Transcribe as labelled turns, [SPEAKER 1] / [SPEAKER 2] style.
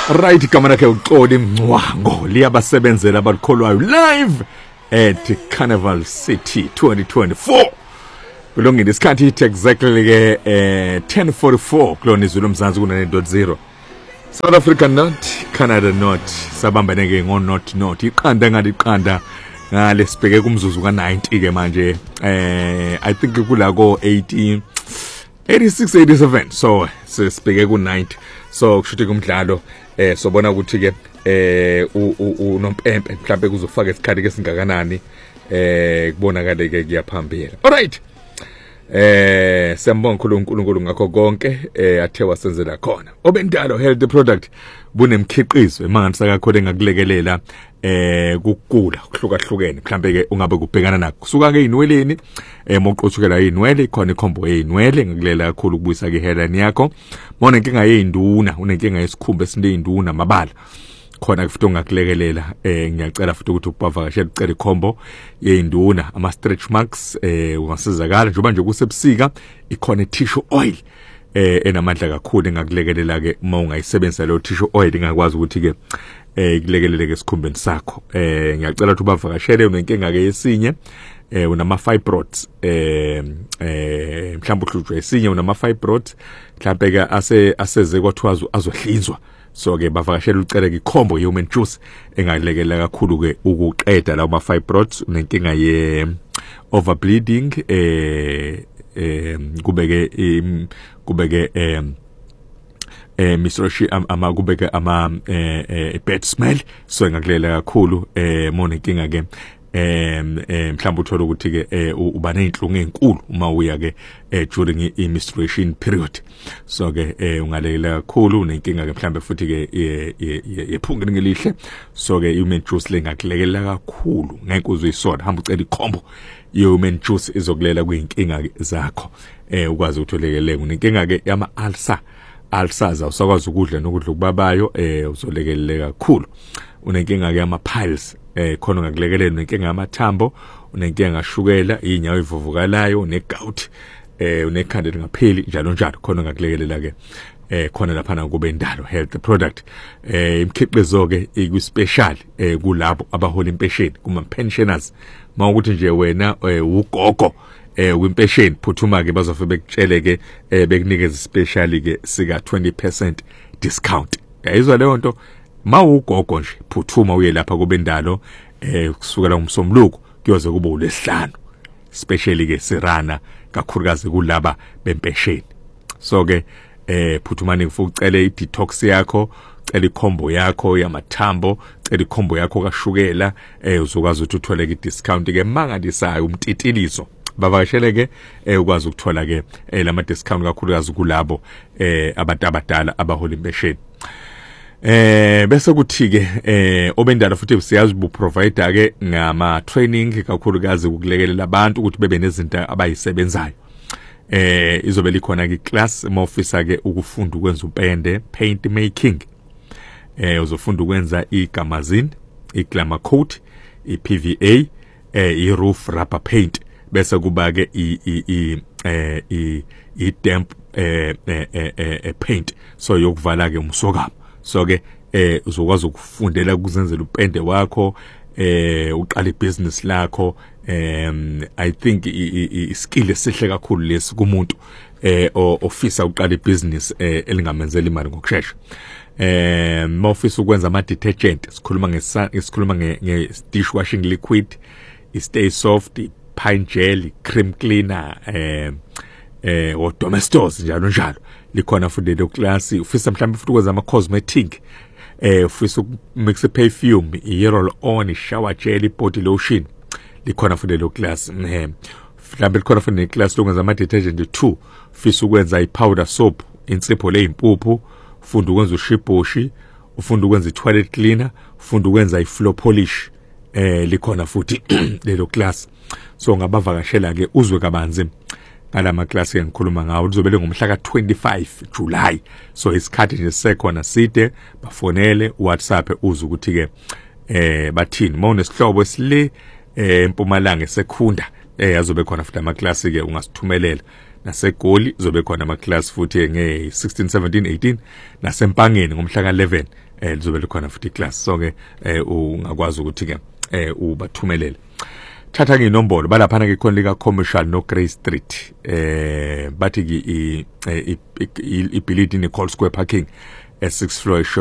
[SPEAKER 1] Right, igama lakhe uXoli Mncwango liyabasebenzela abakholwayo live at Carnival City 2024. Kulungile isikhathi exactly ke 10:44 kulona izwi lomzansi ku-9.0. South Africa not, Canada not, sabambene ke ngo-not iqanda ngaliqanda ngale sibheke kumzuzu ka-90 ke manje I think kula ko 86 87, so sibheke ku-90, so kushuthi kumdlalo sobona ukuthi ke unompempe mhlawumbe kuzofaka isikhathi ke singakanani kubonakala ke kuyaphambili. Alright, siyambonga uNkulunkulu ngakho konke athe wasenzela khona. Obendalo health product bunemkhiqizo emangani kakhulu engakulekelela kukugula kuhlukahlukene mhlambe ke ungabe kubhekana nakho kusuka ke inweleni moqothukela inwele khona ikhombo yeinwele ngakulela kakhulu ukubuyisa ke hairline yakho. Mona inkinga yezinduna, unenkinga yesikhumba esineyinduna amabala khona futhi ongakulekelela ngiyacela futhi ukuthi ubavakashele ucela ikhombo yezinduna ama stretch marks ungasizakala njengoba nje kusebusika ikhona tissue oil enamandla kakhulu engakulekelela ke uma ungayisebenzisa lo tissue oil ingakwazi ukuthi ke ikulekelele ke esikhumbeni sakho. Ngiyacela ukuthi ubavakashele unenkinga ke yesinye unama fibroids mhlawumbe uhlutshwa esinye unama fibroids mhlawumbe ke aseze kwathiwa azohlinzwa, so ke bavakashela ucela ke ikhombo human juice engalekelela kakhulu ke ukuqeda lawo ma fibroids. Unenkinga ye overbleeding kubeke misroshi ama kubeke ama bad smell, so engakulela kakhulu mona inkinga ke mhlawumbe uthola ukuthi ke uba nezinhlungu ezinkulu uma uya ke during I menstruation period, so ke ungalekelela kakhulu. Unenkinga ke mhlawumbe futhi ke yephunga ngelihle, so ke human juice lengakulekelela kakhulu ngeke uzoyisoda. Hamba ucela ikhombo human juice izokulela kuyinkinga zakho ukwazi ukutholekeleka. Unenkinga ke yama ulcers awusakwazi ukudla nokudla okubabayo uzolekeleleka kakhulu. Unenkinga ke yama piles khona ngakulekelela. Unenkinga yamathambo, unenkinga ngashukela, inyawo ivuvukalayo, unegout, unekhanda lingapheli njalo njalo khona ngakulekelela ke khona lapha na kube indalo health product. Imkhiqizo ke ikuspecial kulabo abahola impesheni kuma pensioners. Mawukuthi nje wena ugogo kwimpesheni phuthuma ke bazofe bekutshele ke bekunikeza special ke sika 20% discount. Yayizwa leyo nto, mawugogo nje phuthuma uye lapha kube indalo kusukela ngomsombuluko kuyoze kube uLesihlanu, especially ke sirana kakhulukazi kulaba bempesheni. So ke phuthumani kufuka ucele i-detox yakho, cela ikhombo yakho yamathambo, cela ikhombo yakho kashukela uzokwazi ukuthi uthole i-discount ke mangalisayo umtitilizo. Bavakashele ke ukwazi ukuthola ke lama discount kakhulukazi kulabo abantu abadala abahola impesheni. Bese kuthi ke obendalo futhi siyazi bu provider ke ngama training kakhulukazi ukulekelela abantu ukuthi bebe nezinto abayisebenzayo. Izobe likhona ke class ma officer ke ukufunda ukwenza upende, paint making, uzofunda ukwenza igamazine, iglamour coat, iPVA, i-roof rubber paint, bese kuba ke i damp paint, so yokuvala ke umsokamo. So ke uzokwazi ukufundela ukuzenzela upende wakho, uqala ibusiness lakho. I think iskill esihle kakhulu lesi kumuntu ofisa uqala ibusiness elingamenzela imali ngokusheshsha. Mawufisa ukwenza ama detergent, sikhuluma nge-dishwashing liquid, i-stay soft, pine gel, cream cleaner, o domestos njalo njalo likhona futhi le class. Ufisa mhlawumbe futhi ukwenza ama cosmetic, ufisa ukmixa perfume, i-roll on, shower gel, body lotion, likhona futhi le class. Mhlawumbe likhona futhi ne class lokwenza ama detergent 2, ufisa ukwenza i-powder soap, insipho lezimpuphu, ufunda ukwenza ushiboshi, ufunda ukwenza i-toilet cleaner, ufunda ukwenza i-floor polish, likhona futhi lelo class. So ngabavakashela ke uzwe kabanzi ngalama class ke ngikhuluma ngawo. Lizobele ngomhla ka-25 July, so isikhathi nje sekhona side. Bafonele WhatsApp uzwe ukuthi ke bathini. Mawune sihlobo esile eMpumalanga esekhunda azobe khona futhi ama class ke ungasithumelela. NaseGoli zobe khona ama class futhi nge 16 17 18 nasempangeni ngomhla ka 11 lizobe likhona futhi iclass. So ke ungakwazi ukuthi ke ubathumelele. Thatha ke inombolo balaphana ke khona lika commercial no Grey Street. Bathi ke i building ne Cold Square parking 6th floor